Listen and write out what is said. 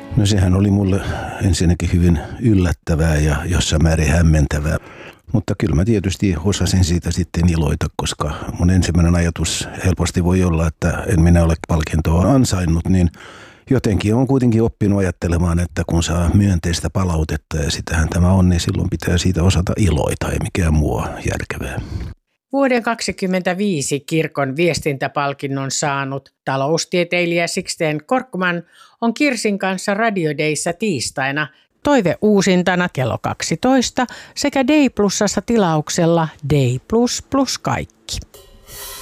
No sehän oli mulle ensinnäkin hyvin yllättävää ja jossain määrin hämmentävää. Mutta kyllä mä tietysti osasin siitä sitten iloita, koska mun ensimmäinen ajatus helposti voi olla, että en minä ole palkintoa ansainnut, niin jotenkin on kuitenkin oppinut ajattelemaan, että kun saa myönteistä palautetta ja sitähän tämä on, niin silloin pitää siitä osata iloita, ei mikään muu järkevää. Vuoden 2025 kirkon viestintäpalkinnon saanut taloustieteilijä Sixten Korkman on Kirsin kanssa Radio Dayssä tiistaina toiveuusintana kello 12 sekä Day Plusassa tilauksella Day Plus plus kaikki.